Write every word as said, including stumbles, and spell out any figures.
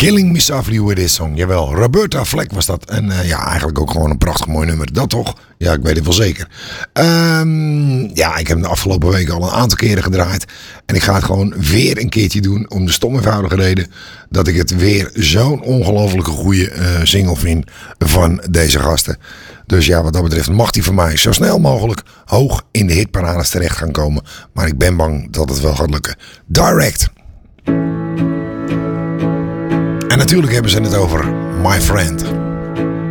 Killing Me Softly With This Song. Jawel, Roberta Fleck was dat. En uh, ja, eigenlijk ook gewoon een prachtig mooi nummer. Dat toch? Ja, ik weet het wel zeker. Um, ja, ik heb hem de afgelopen weken al een aantal keren gedraaid. En ik ga het gewoon weer een keertje doen. Om de stom eenvoudige reden dat ik het weer zo'n ongelofelijke goede uh, single vind van deze gasten. Dus ja, wat dat betreft mag die van mij zo snel mogelijk hoog in de hitparades terecht gaan komen. Maar ik ben bang dat het wel gaat lukken. Direct. En natuurlijk hebben ze het over My Friend.